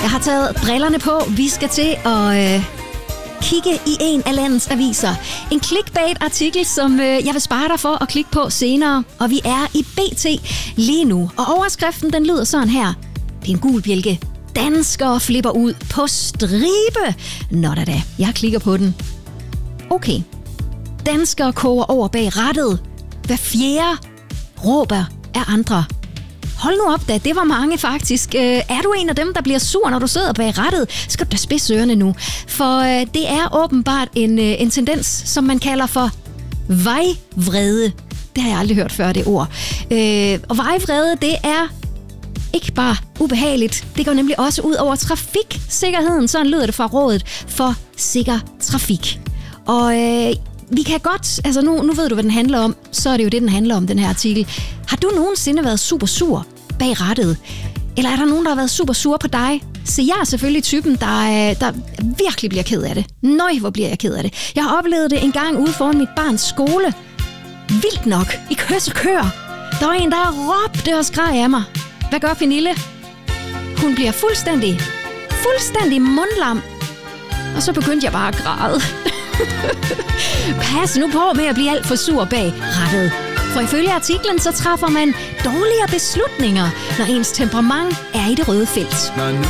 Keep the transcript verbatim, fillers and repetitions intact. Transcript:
Jeg har taget brillerne på. Vi skal til at øh, kigge i en af landets aviser. En clickbait-artikel, som øh, jeg vil spare dig for at klikke på senere. Og vi er i B T lige nu. Og overskriften, den lyder sådan her. Det er en gul bjælke. Danskere flipper ud på stribe. Nå da da, jeg klikker på den. Okay. Danskere koger over bag rattet. Hver fjerde råber af andre. Hold nu op da, det var mange faktisk. Øh, er du en af dem, der bliver sur, når du sidder bag rattet, skal du da spidse ørerne nu. For øh, det er åbenbart en, øh, en tendens, som man kalder for vejvrede. Det har jeg aldrig hørt før, det ord. Øh, og vejvrede, det er ikke bare ubehageligt. Det går nemlig også ud over trafiksikkerheden. Sådan lyder det fra Rådet for Sikker Trafik. Og øh, vi kan godt, altså nu, nu ved du, hvad den handler om. Så er det jo det, den handler om, den her artikel. Har du nogensinde været super sur bag rattet? Eller er der nogen, der har været super sur på dig? Så jeg er selvfølgelig typen, der, der virkelig bliver ked af det. Nøj, hvor bliver jeg ked af det. Jeg har oplevet det en gang ude foran mit barns skole. Vildt nok. I kørs og kør. Der var en, der råbte og skreg af mig. Hvad gør Pernille? Hun bliver fuldstændig, fuldstændig mundlam. Og så begyndte jeg bare at græde. Pas nu på med at blive alt for sur bag rattet. For ifølge artiklen, så træffer man dårligere beslutninger, når ens temperament er i det røde felt.